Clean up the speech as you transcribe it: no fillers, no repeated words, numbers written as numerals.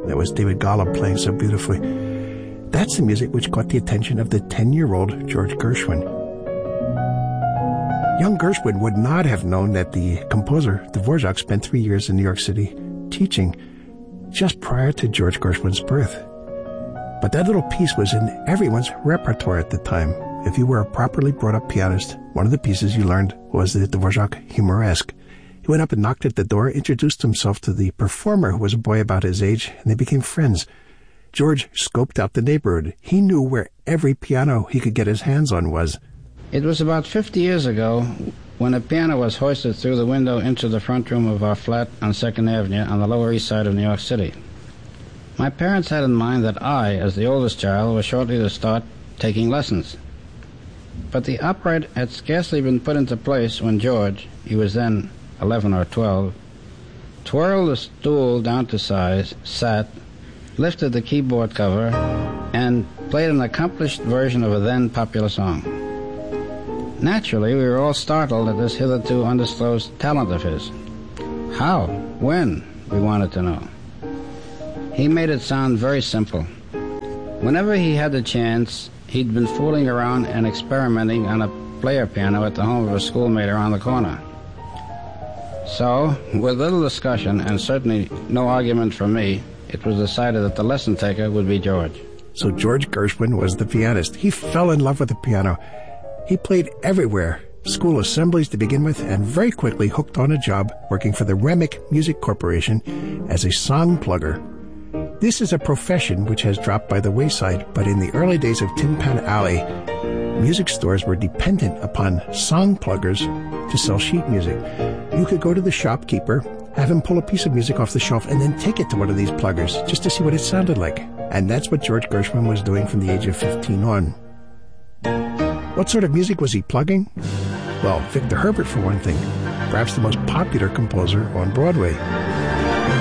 That was David Golub playing so beautifully. That's the music which caught the attention of the 10-year-old George Gershwin. Young Gershwin would not have known that the composer, Dvorak, spent 3 years in New York City teaching just prior to George Gershwin's birth. But that little piece was in everyone's repertoire at the time. If you were a properly brought-up pianist, one of the pieces you learned was the Dvorak Humoresque. He went up and knocked at the door, introduced himself to the performer, who was a boy about his age, and they became friends. George scoped out the neighborhood. He knew where every piano he could get his hands on was. It was about 50 years ago when a piano was hoisted through the window into the front room of our flat on 2nd Avenue on the Lower East Side of New York City. My parents had in mind that I, as the oldest child, was shortly to start taking lessons. But the upright had scarcely been put into place when George, he was then 11 or 12, twirled the stool down to size, sat, lifted the keyboard cover, and played an accomplished version of a then popular song. Naturally, we were all startled at this hitherto undisclosed talent of his. How? When? We wanted to know. He made it sound very simple. Whenever he had the chance, he'd been fooling around and experimenting on a player piano at the home of a schoolmate around the corner. So, with little discussion and certainly no argument from me, it was decided that the lesson taker would be George. So George Gershwin was the pianist. He fell in love with the piano. He played everywhere, school assemblies to begin with, and very quickly hooked on a job working for the Remick Music Corporation as a song plugger. This is a profession which has dropped by the wayside, but in the early days of Tin Pan Alley, music stores were dependent upon song pluggers to sell sheet music. You could go to the shopkeeper, have him pull a piece of music off the shelf, and then take it to one of these pluggers just to see what it sounded like. And that's what George Gershwin was doing from the age of 15 on. What sort of music was he plugging? Well, Victor Herbert, for one thing, perhaps the most popular composer on Broadway.